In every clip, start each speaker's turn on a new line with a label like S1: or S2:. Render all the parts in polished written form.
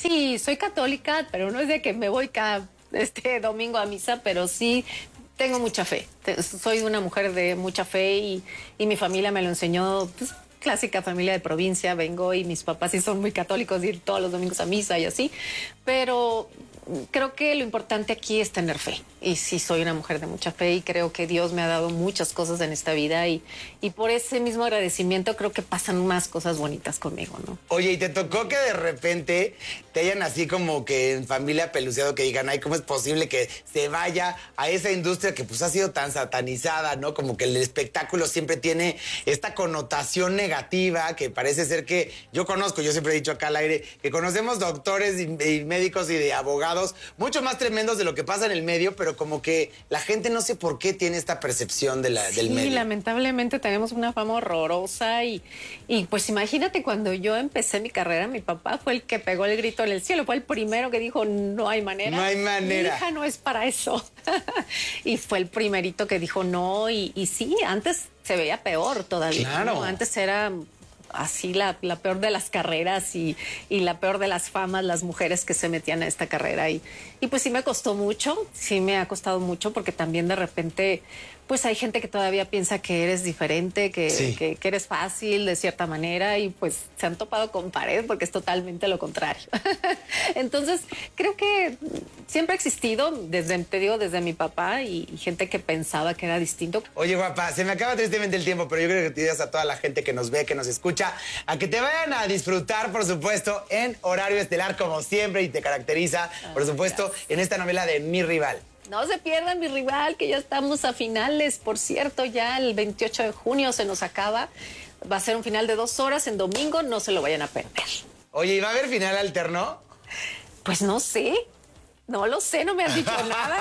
S1: Sí, soy católica, pero no es de que me voy cada domingo a misa, pero sí tengo mucha fe. Soy una mujer de mucha fe y mi familia me lo enseñó, pues, clásica familia de provincia, vengo y mis papás sí son muy católicos, ir todos los domingos a misa y así, pero creo que lo importante aquí es tener fe. Y sí, soy una mujer de mucha fe y creo que Dios me ha dado muchas cosas en esta vida y por ese mismo agradecimiento creo que pasan más cosas bonitas conmigo, ¿no?
S2: Oye, ¿y te tocó que de repente te hayan así como que en familia peluceado que digan, ay, ¿cómo es posible que se vaya a esa industria que pues ha sido tan satanizada, ¿no? Como que el espectáculo siempre tiene esta connotación negativa que parece ser que yo siempre he dicho acá al aire, que conocemos doctores y médicos y de abogados mucho más tremendos de lo que pasa en el medio, pero como que la gente no sé por qué tiene esta percepción del medio.
S1: Sí, lamentablemente tenemos una fama horrorosa y pues imagínate cuando yo empecé mi carrera, mi papá fue el que pegó el grito en el cielo, fue el primero que dijo, no hay manera.
S2: No hay manera.
S1: Mi hija no es para eso. Y fue el primerito que dijo no y sí, antes se veía peor todavía.
S2: Claro.
S1: ¿No? Antes era así la peor de las carreras y la peor de las famas, las mujeres que se metían a esta carrera. Y pues sí me costó mucho, sí me ha costado mucho porque también de repente pues hay gente que todavía piensa que eres diferente, que eres fácil de cierta manera y pues se han topado con pared porque es totalmente lo contrario. Entonces creo que siempre ha existido, desde mi papá y gente que pensaba que era distinto.
S2: Oye, guapa, se me acaba tristemente el tiempo, pero yo creo que te digas a toda la gente que nos ve, que nos escucha, a que te vayan a disfrutar, por supuesto, en horario estelar como siempre y te caracteriza, por supuesto, gracias. En esta novela de Mi Rival.
S1: No se pierdan Mi Rival, que ya estamos a finales. Por cierto, ya el 28 de junio se nos acaba. Va a ser un final de 2 horas en domingo, no se lo vayan a perder.
S2: Oye, ¿y va a haber final alterno?
S1: Pues no sé. No lo sé, no me has dicho nada.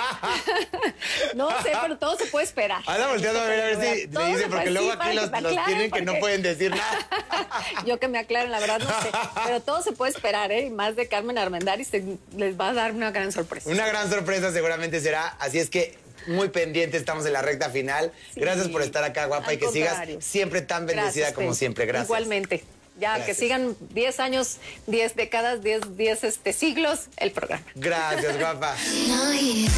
S1: No sé, pero todo se puede esperar.
S2: Anda volteando a ver si le dice, porque luego aquí los tienen que no pueden decir nada.
S1: Yo que me aclaren, la verdad no sé. Pero todo se puede esperar, ¿eh? Y más de Carmen Armendáriz les va a dar una gran sorpresa.
S2: Una gran sorpresa seguramente será. Así es que muy pendiente, estamos en la recta final. Sí. Gracias por estar acá, guapa, y que sigas siempre tan bendecida. Gracias, como siempre. Gracias.
S1: Igualmente. Ya, gracias. Que sigan 10 años, 10 décadas, 10 siglos el programa.
S2: Gracias, guapa.